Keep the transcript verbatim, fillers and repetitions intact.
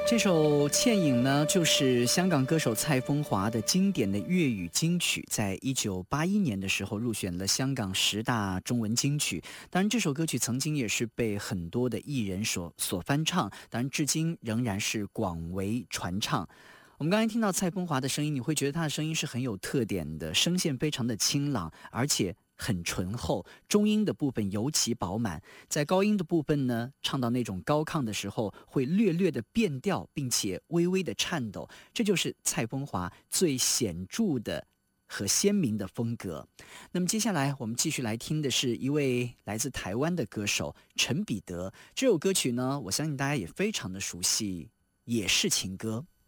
这首《倩影》呢，就是香港歌手蔡枫华的经典的粤语金曲，在一九八一年的时候入选了香港十大中文金曲。当然，这首歌曲曾经也是被很多的艺人所所翻唱，当然至今仍然是广为传唱。我们刚才听到蔡枫华的声音，你会觉得他的声音是很有特点的，声线非常的清朗，而且很醇厚，中音的部分尤其饱满，在高音的部分呢，唱到那种高亢的时候会略略的变调，并且微微的颤抖，这就是蔡枫华最显著的和鲜明的风格。那么接下来我们继续来听的是一位来自台湾的歌手陈彼得，这首歌曲呢，我相信大家也非常的熟悉，也是情歌。